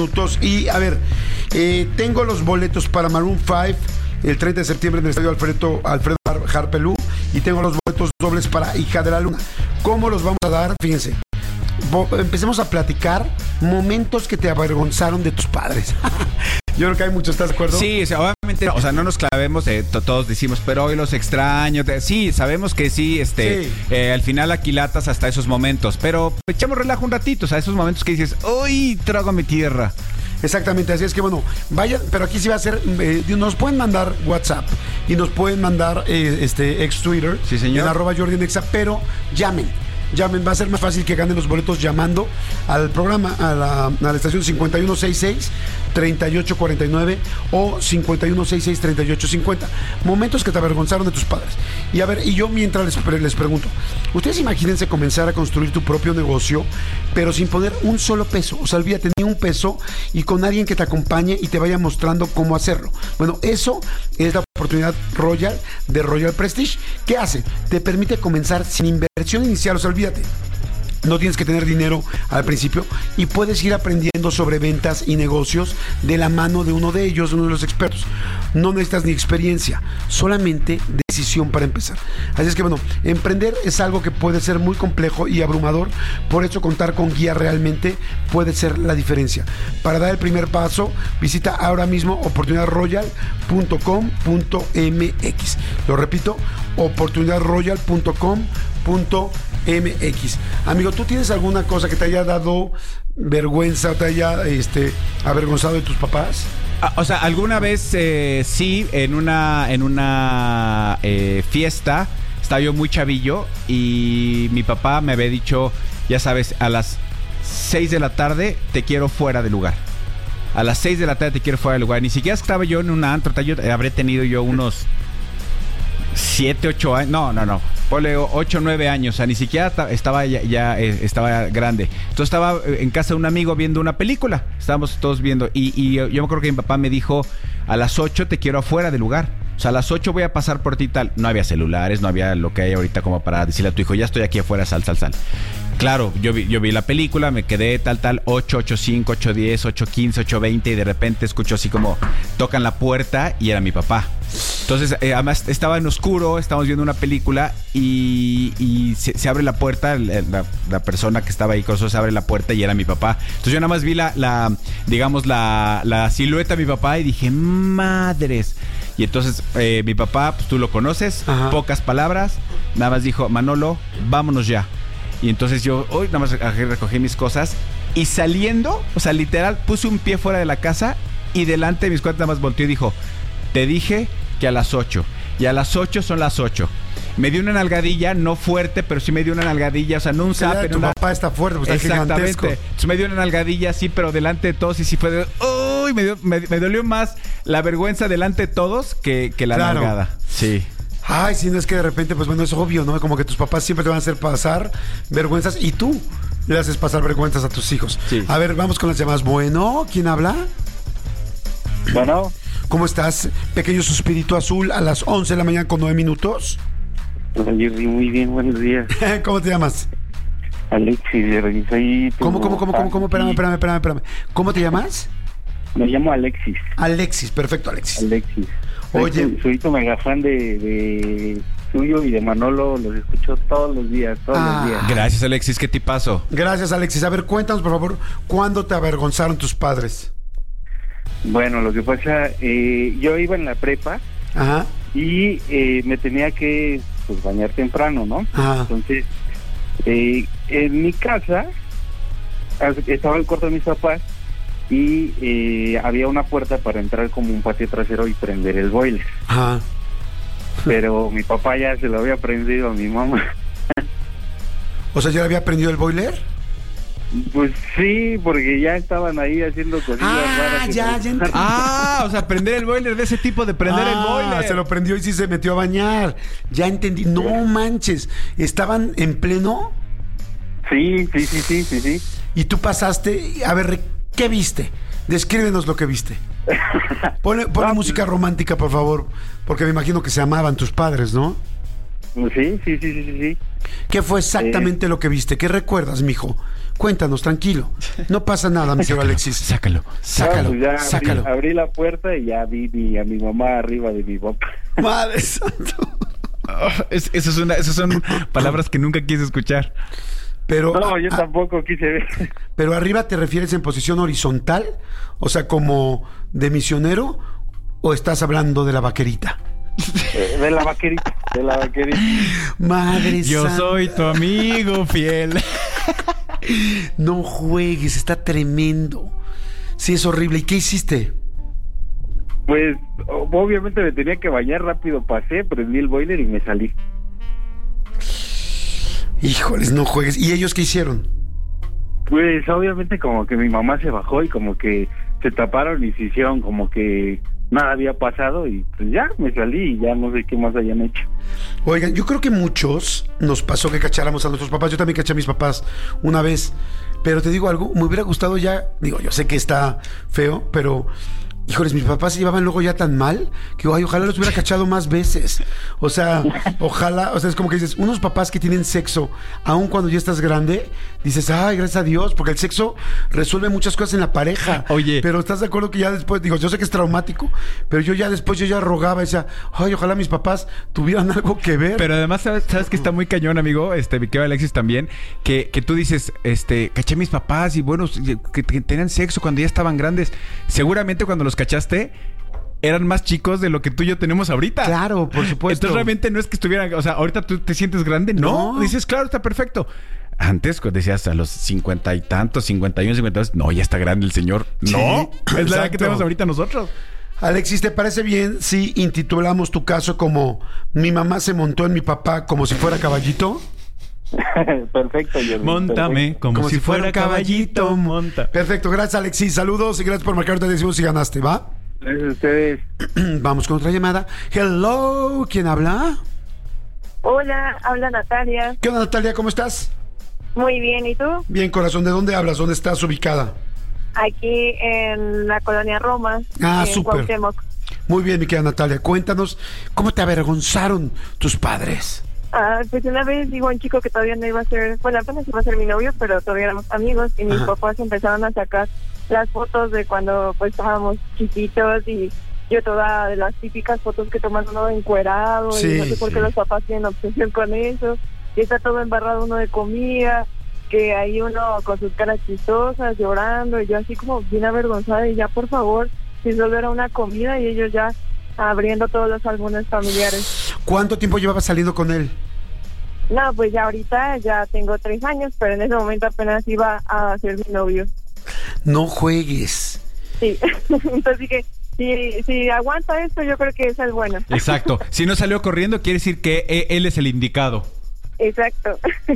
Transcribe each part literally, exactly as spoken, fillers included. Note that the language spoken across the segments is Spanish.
minutos. Y a ver, eh, tengo los boletos para Maroon cinco el treinta de septiembre en el estadio Alfredo, Alfredo Harpelú, y tengo los boletos dobles para Hija de la Luna. ¿Cómo los vamos a dar? Fíjense, empecemos a platicar momentos que te avergonzaron de tus padres. Yo creo que hay muchos, ¿estás de acuerdo? Sí, o sea, obviamente, o sea, no nos clavemos, eh, to- todos decimos, pero hoy los extraño. Te- sí, sabemos que sí, este, Sí. Eh, al final aquilatas hasta esos momentos, pero echamos relajo un ratito, o sea, esos momentos que dices, uy, trago mi tierra. Exactamente, así es que bueno, vayan, pero aquí sí va a ser, eh, nos pueden mandar WhatsApp y nos pueden mandar eh, este ex Twitter, Sí, señor. en arroba Jordi en Exa, pero llamen, llamen, va a ser más fácil que ganen los boletos llamando al programa, a la, a la estación cincuenta y uno sesenta y seis, treinta y ocho cuarenta y nueve o cincuenta y uno sesenta y seis, treinta y ocho cincuenta. Momentos que te avergonzaron de tus padres. Y a ver, y yo mientras les, pre- les pregunto, ustedes imagínense comenzar a construir tu propio negocio, pero sin poner un solo peso, o sea, olvídate ni un peso, y con alguien que te acompañe y te vaya mostrando cómo hacerlo. Bueno, eso es la oportunidad Royal de Royal Prestige. ¿Qué hace? Te permite comenzar sin inversión inicial, o sea, olvídate. No tienes que tener dinero al principio y puedes ir aprendiendo sobre ventas y negocios de la mano de uno de ellos, uno de los expertos. No necesitas ni experiencia, solamente decisión para empezar. Así es que bueno, emprender es algo que puede ser muy complejo y abrumador, por eso contar con guía realmente puede ser la diferencia. Para dar el primer paso, visita ahora mismo oportunidad royal punto com punto m x. Lo repito, oportunidad royal punto com punto m x. Amigo, ¿tú tienes alguna cosa que te haya dado vergüenza, te haya este, avergonzado de tus papás? Ah, o sea, alguna vez eh, sí, en una, en una eh, fiesta, estaba yo muy chavillo y mi papá me había dicho, ya sabes, a las seis de la tarde te quiero fuera del lugar. A las seis de la tarde te quiero fuera del lugar. Ni siquiera estaba yo en una antro, yo habré tenido yo unos siete, ocho años. No, no, no. Ponle ocho, nueve años. O sea, ni siquiera ta- estaba ya, ya eh, estaba grande. Entonces estaba en casa de un amigo viendo una película. Estábamos todos viendo. Y, y yo, yo me acuerdo que mi papá me dijo, a las ocho te quiero afuera del lugar. O sea, a las ocho voy a pasar por ti y tal. No había celulares, no había lo que hay ahorita como para decirle a tu hijo, ya estoy aquí afuera, sal, sal, sal. Claro, yo vi, yo vi la película, me quedé tal, tal, ocho, ocho, cinco, ocho, diez, ocho, quince, ocho, veinte y de repente escucho así como tocan la puerta y era mi papá. Entonces, eh, además estaba en oscuro, estábamos viendo una película y, y se, se abre la puerta, la, la persona que estaba ahí con nosotros se abre la puerta y era mi papá. Entonces yo nada más vi la, la digamos, la, la silueta de mi papá y dije, madres. Y entonces eh, mi papá, pues tú lo conoces, Ajá. pocas palabras, nada más dijo, Manolo, vámonos ya. Y entonces yo, hoy nada más recogí mis cosas y saliendo, o sea, literal, puse un pie fuera de la casa y delante de mis cuates nada más volteó y dijo, te dije que a las ocho. Y a las ocho son las ocho. Me dio una nalgadilla, no fuerte, pero sí me dio una nalgadilla, o sea, no un Ya, zap. tu una... papá está fuerte, pues está gigantesco. Exactamente. Entonces me dio una nalgadilla, sí, pero delante de todos y sí fue de... ¡Uy! Me, dio, me, me dolió más la vergüenza delante de todos que, que la Claro. nalgada. Sí. Ay, si no es que de repente, pues bueno, es obvio, ¿no? Como que tus papás siempre te van a hacer pasar vergüenzas y tú le haces pasar vergüenzas a tus hijos. Sí. A ver, vamos con las llamadas. Bueno, ¿quién habla? Bueno, ¿Cómo estás? Pequeño suspirito azul a las once de la mañana con nueve minutos. Jerry, muy bien, buenos días. ¿Cómo te llamas? Alexis, Jerry, soy tu ¿Cómo, cómo, cómo, cómo, cómo? Espérame, fan. espérame, espérame, espérame. ¿Cómo te llamas? Me llamo Alexis. Alexis, perfecto, Alexis. Alexis. Soy Oye. tu- soy tu mega fan de, de tuyo y de Manolo, los escucho todos los días, todos Ah. los días. Gracias, Alexis, qué tipazo. Gracias, Alexis. A ver, cuéntanos, por favor, ¿cuándo te avergonzaron tus padres? Bueno, lo que pasa, eh, yo iba en la prepa Ajá, y eh, me tenía que pues, bañar temprano, ¿no? ajá. Entonces, eh, en mi casa estaba el cuarto de mis papás y eh, había una puerta para entrar como un patio trasero y prender el boiler. Ajá. Pero mi papá ya se lo había prendido a mi mamá. O sea, ¿ya le había prendido el boiler? Pues sí, porque ya estaban ahí haciendo cositas Ah, raras. que ya, no- ya entendí. Ah, o sea, prender el boiler, de ese tipo de prender el Ah, boiler. se lo prendió y sí se metió a bañar. Ya entendí. No manches. ¿Estaban en pleno? Sí, sí, sí, sí, sí, sí. Y tú pasaste. A ver, ¿qué viste? Descríbenos lo que viste. Pone, pone No, música romántica, por favor. Porque me imagino que se amaban tus padres, ¿no? Sí, sí, sí, sí, sí, sí. ¿Qué fue exactamente lo que viste? ¿Qué recuerdas, mijo? Cuéntanos, tranquilo. No pasa nada, mi querido Alexis. Sácalo, sácalo, Ah, pues ya sácalo. Abrí, abrí la puerta y ya vi mi- a mi mamá arriba de mi papá. Madre santa. Oh, es- eso es una, esas son palabras que nunca quise escuchar. Pero, No, yo a- tampoco quise ver. pero arriba te refieres en posición horizontal, o sea, como de misionero, o estás hablando de la vaquerita. Eh, De la vaquerita, de la vaquerita. Madre Yo santa. soy tu amigo fiel. No juegues, está tremendo. Sí, es horrible. ¿Y qué hiciste? Pues o- obviamente me tenía que bañar rápido, pasé, prendí el boiler y me salí. Híjoles, no juegues. ¿Y ellos qué hicieron? Pues obviamente como que mi mamá se bajó y como que se taparon y se hicieron como que nada había pasado y pues ya me salí y ya no sé qué más hayan hecho. Oigan, yo creo que muchos nos pasó que cacháramos a nuestros papás. Yo también caché a mis papás una vez. Pero te digo algo, me hubiera gustado ya. Digo, yo sé que está feo, pero híjoles, mis papás se llevaban luego ya tan mal que ay, ojalá los hubiera cachado más veces. O sea, ojalá, o sea, es como que dices, unos papás que tienen sexo, aun cuando ya estás grande, dices, ay, gracias a Dios, porque el sexo resuelve muchas cosas en la pareja. Oye. Pero estás de acuerdo que ya después, digo, yo sé que es traumático, pero yo ya después, yo ya rogaba, decía, ay, ojalá mis papás tuvieran algo que ver. Pero además, ¿sabes, sabes que está muy cañón, amigo? Este, mi querido Alexis también, que, que tú dices, este, caché a mis papás y bueno, que, que tenían sexo cuando ya estaban grandes. Seguramente cuando los cachaste, eran más chicos de lo que tú y yo tenemos ahorita. Claro, por supuesto. Entonces realmente no es que estuvieran, o sea, ahorita tú te sientes grande, no. No. Dices, claro, está perfecto. Antes, cuando decías a los cincuenta y tantos, cincuenta y uno, cincuenta y dos, no, ya está grande el señor. Sí, No, es la edad que exacto. tenemos ahorita nosotros. Alexis, ¿te parece bien si intitulamos tu caso como Mi mamá se montó en mi papá como si fuera caballito? Perfecto, Jeremy, Móntame perfecto. como, si, fuera caballito, monta. Perfecto, gracias Alexis, saludos y gracias por marcar, te decimos si ganaste, ¿va? Gracias a ustedes. Vamos con otra llamada. Hello, ¿quién habla? Hola, habla Natalia. ¿Qué onda Natalia, cómo estás? Muy bien, ¿y tú? Bien, corazón, ¿de dónde hablas? ¿Dónde estás ubicada? Aquí en la colonia Roma. Ah, en súper. Cuauhtémoc. Muy bien, mi querida Natalia, cuéntanos, ¿cómo te avergonzaron tus padres? Ah, pues una vez digo a un chico que todavía no iba a ser, bueno, apenas iba a ser mi novio, pero todavía éramos amigos y mis Ajá. papás empezaron a sacar las fotos de cuando pues estábamos chiquitos y yo todas de las típicas fotos que toman uno encuerado Sí, y no sé por sí. qué los papás tienen obsesión con eso y está todo embarrado uno de comida, que hay uno con sus caras chistosas llorando y yo así como bien avergonzada y ya por favor si solo era una comida y ellos ya abriendo todos los álbumes familiares. ¿Cuánto tiempo llevabas saliendo con él? No, pues ya ahorita ya tengo tres años, pero en ese momento apenas iba a ser mi novio. No juegues. Sí, entonces dije, si, si aguanta esto, yo creo que es el bueno. Exacto. Si no salió corriendo, quiere decir que eh, él es el indicado. Exacto.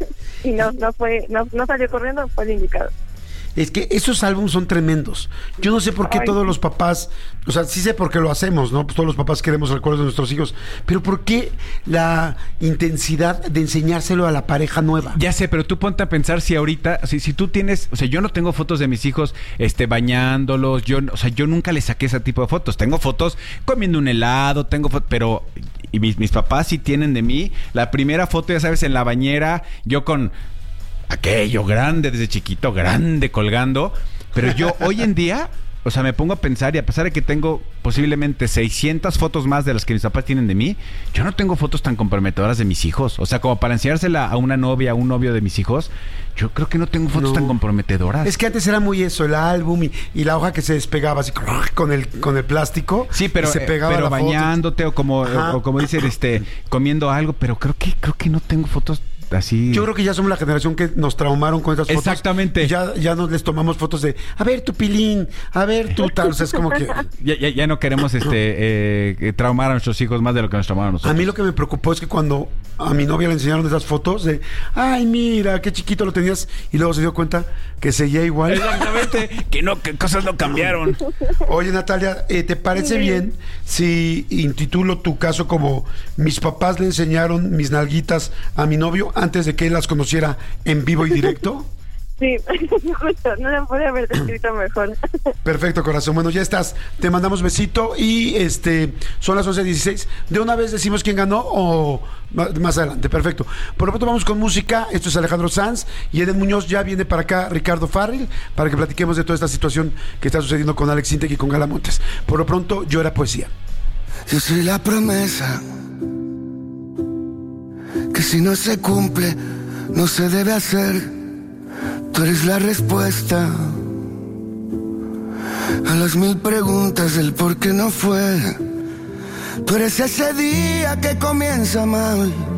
Y no, no fue, no, no salió corriendo, fue el indicado. Es que esos álbumes son tremendos. Yo no sé por qué Ay, todos sí. los papás, o sea, sí sé por qué lo hacemos, ¿no? Pues todos los papás queremos recuerdos de nuestros hijos, pero ¿por qué la intensidad de enseñárselo a la pareja nueva? Ya sé, pero tú ponte a pensar si ahorita, si, si tú tienes, o sea, yo no tengo fotos de mis hijos este, bañándolos, yo, o sea, yo nunca les saqué ese tipo de fotos. Tengo fotos comiendo un helado, tengo fotos, pero y mis, mis papás sí tienen de mí. La primera foto, ya sabes, en la bañera, yo con aquello grande, desde chiquito, grande, colgando. Pero yo hoy en día, o sea, me pongo a pensar y a pesar de que tengo posiblemente seiscientas fotos más de las que mis papás tienen de mí, yo no tengo fotos tan comprometedoras de mis hijos. O sea, como para enseñársela a una novia, a un novio de mis hijos, yo creo que no tengo fotos No. tan comprometedoras. Es que antes era muy eso, el álbum y, y la hoja que se despegaba así con el, con el plástico. Sí, pero, y se eh, pegaba pero la foto. bañándote o como, Ajá. o, o como dicen, este, comiendo algo, pero creo que, creo que no tengo fotos así. Yo creo que ya somos la generación que nos traumaron con esas fotos. Exactamente. Y ya, ya nos les tomamos fotos de, a ver tu pilín, a ver tu tal. O sea, es como que... Ya, ya, ya no queremos este eh, traumar a nuestros hijos más de lo que nos traumaron a nosotros. A mí lo que me preocupó es que cuando a mi novia le enseñaron esas fotos de, ay, mira, qué chiquito lo tenías, y luego se dio cuenta que seguía igual. Exactamente, que no, que cosas no cambiaron. Oye, Natalia, eh, ¿te parece bien si intitulo tu caso como mis papás le enseñaron mis nalguitas a mi novio antes de que él las conociera en vivo y directo? Sí, justo, no la pude haber descrito mejor. Perfecto, corazón. Bueno, ya estás. Te mandamos besito y este son las once dieciséis. ¿De una vez decimos quién ganó o más adelante? Perfecto. Por lo pronto vamos con música. Esto es Alejandro Sanz y Eden Muñoz. Ya viene para acá Ricardo Farril para que platiquemos de toda esta situación que está sucediendo con Alex Sintek y con Gala Montes. Por lo pronto, Yo Era Poesía. Yo soy la promesa que si no se cumple, no se debe hacer. Tú eres la respuesta a las mil preguntas del por qué no fue. Tú eres ese día que comienza mal